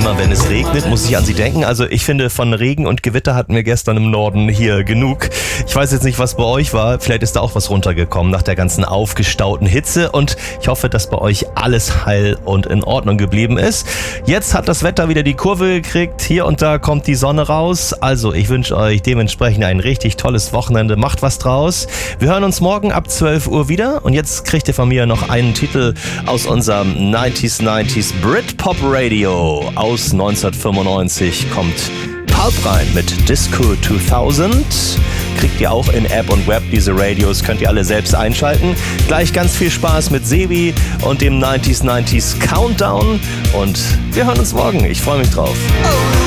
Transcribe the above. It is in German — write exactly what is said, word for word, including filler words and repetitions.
Immer wenn es regnet, muss ich an sie denken. Also ich finde, von Regen und Gewitter hatten wir gestern im Norden hier genug. Ich weiß jetzt nicht, was bei euch war. Vielleicht ist da auch was runtergekommen nach der ganzen aufgestauten Hitze. Und ich hoffe, dass bei euch alles heil und in Ordnung geblieben ist. Jetzt hat das Wetter wieder die Kurve gekriegt. Hier und da kommt die Sonne raus. Also ich wünsche euch dementsprechend ein richtig tolles Wochenende. Macht was draus. Wir hören uns morgen ab zwölf Uhr wieder. Und jetzt kriegt ihr von mir noch einen Titel aus unserem neunziger neunziger Britpop Radio. Aus neunzehnhundertfünfundneunzig kommt Pulp rein mit Disco zweitausend. Kriegt ihr auch in App und Web diese Radios, könnt ihr alle selbst einschalten. Gleich ganz viel Spaß mit Sebi und dem neunziger neunziger Countdown. Und wir hören uns morgen. Ich freue mich drauf.